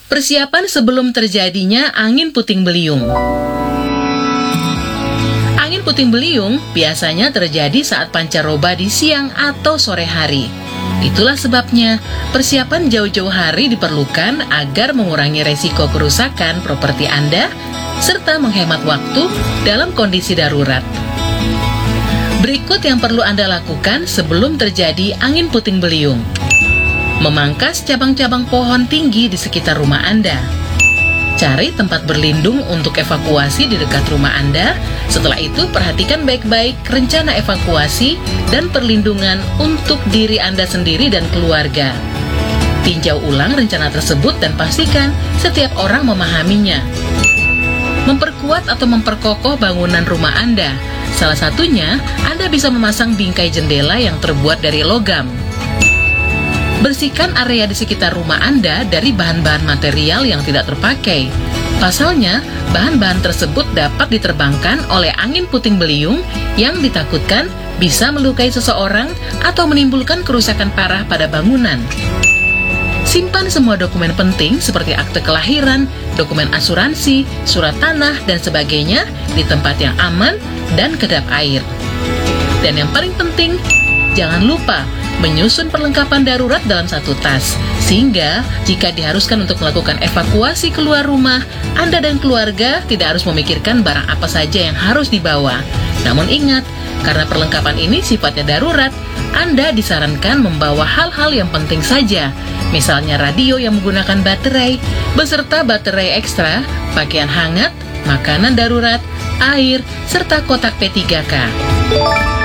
Persiapan sebelum terjadinya angin puting beliung. Angin puting beliung biasanya terjadi saat pancaroba di siang atau sore hari. Itulah sebabnya persiapan jauh-jauh hari diperlukan agar mengurangi resiko kerusakan properti Anda serta menghemat waktu dalam kondisi darurat. Berikut yang perlu Anda lakukan sebelum terjadi angin puting beliung. Memangkas cabang-cabang pohon tinggi di sekitar rumah Anda. Cari tempat berlindung untuk evakuasi di dekat rumah Anda. Setelah itu, perhatikan baik-baik rencana evakuasi dan perlindungan untuk diri Anda sendiri dan keluarga. Tinjau ulang rencana tersebut dan pastikan setiap orang memahaminya. Memperkuat atau memperkokoh bangunan rumah Anda. Salah satunya, Anda bisa memasang bingkai jendela yang terbuat dari logam. Bersihkan area di sekitar rumah Anda dari bahan-bahan material yang tidak terpakai. Pasalnya, bahan-bahan tersebut dapat diterbangkan oleh angin puting beliung yang ditakutkan bisa melukai seseorang atau menimbulkan kerusakan parah pada bangunan. Simpan semua dokumen penting seperti akte kelahiran, dokumen asuransi, surat tanah, dan sebagainya di tempat yang aman dan kedap air. Dan yang paling penting, jangan lupa menyusun perlengkapan darurat dalam satu tas, sehingga jika diharuskan untuk melakukan evakuasi keluar rumah, Anda dan keluarga tidak harus memikirkan barang apa saja yang harus dibawa. Namun ingat, karena perlengkapan ini sifatnya darurat, Anda disarankan membawa hal-hal yang penting saja, misalnya radio yang menggunakan baterai, beserta baterai ekstra, pakaian hangat, makanan darurat, air, serta kotak P3K.